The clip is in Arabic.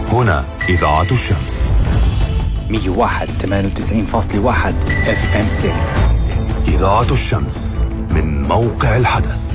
هنا إذاعة الشمس 101.98.1 FM ستيريو. إذاعة الشمس من موقع الحدث.